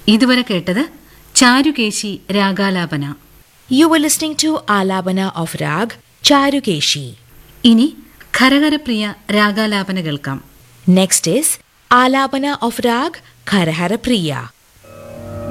ഇതുവരെ കേട്ടത് Charukesi രാഗാലാപന. You were listening to Alabana of Rag Charukeshi. ഇനി ഖരഹരപ്രിയ രാഗാലാപന കേൾക്കാം. Next is Alabana of Rag Kharahara Priya.